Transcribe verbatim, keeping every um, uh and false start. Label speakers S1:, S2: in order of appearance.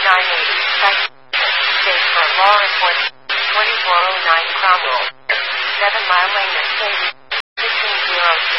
S1: nine eighty, citation, state for law enforcement, twenty-four oh nine Cromwell, seven Mile Lane, Mercedes, fifteen oh six.